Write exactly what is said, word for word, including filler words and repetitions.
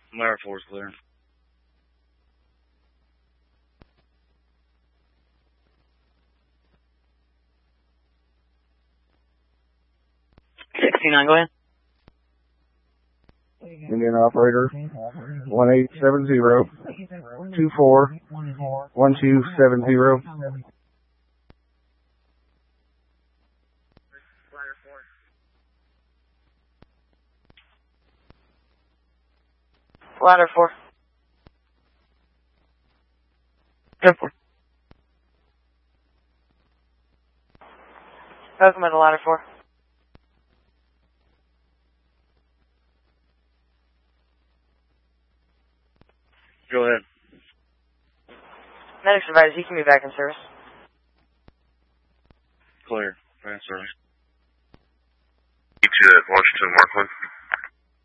Ladder four is clear. sixty-nine, go ahead. Indian operator, one eight seven zero, two four, one two seven zero. Ladder four. Go for it. Welcome to ladder four. Go ahead. Medics advise you can be back in service. Clear. Fast service.